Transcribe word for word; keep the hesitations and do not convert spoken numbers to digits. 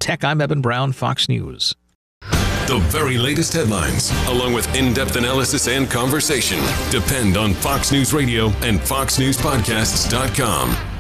Tech, I'm Eben Brown, Fox News. The very latest headlines, along with in-depth analysis and conversation, depend on Fox News Radio and fox news podcasts dot com.